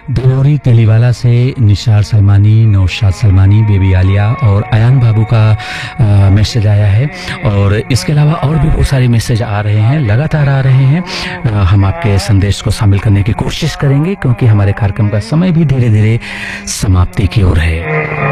डिलोरी तेलीवाला से निशार सलमानी, नौशाद सलमानी, बेबी आलिया और अयान बाबू का मैसेज आया है। और इसके अलावा और भी बहुत सारे मैसेज आ रहे हैं, लगातार आ रहे हैं। हम आपके संदेश को शामिल करने की कोशिश करेंगे क्योंकि हमारे कार्यक्रम का समय भी धीरे धीरे समाप्ति की ओर है।